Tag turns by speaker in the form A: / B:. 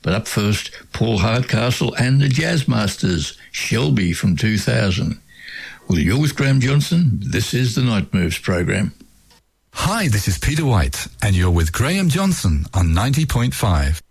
A: But up first, Paul Hardcastle and the Jazzmasters, Shelby from 2000. Well, you're with Graham Johnson. This is the Night Moves program.
B: Hi, this is Peter White, and you're with Graham Johnson on 90.5.